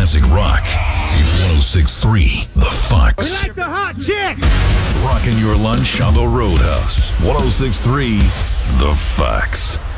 classic rock. It's 106.3 The Fox. We like the hot chick! Rocking your lunch on the Roadhouse. 106.3 The Fox.